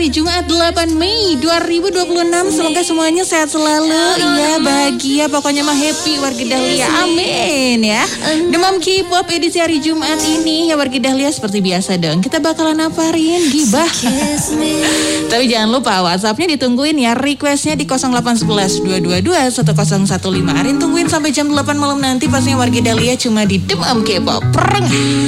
hari Jumat 8 Mei 2026. Semoga semuanya sehat selalu, iya bahagia, pokoknya mah happy warga Dahlia, amin ya. Demam K-pop edisi hari Jumat ini ya warga Dahlia, seperti biasa dong kita bakalan naparin gibah. Tapi jangan lupa WhatsAppnya ditungguin ya, requestnya di 0811 222 1015. Arin tungguin sampai jam 8 malam nanti, pastinya warga Dahlia cuma di Demam K-pop. Pereng.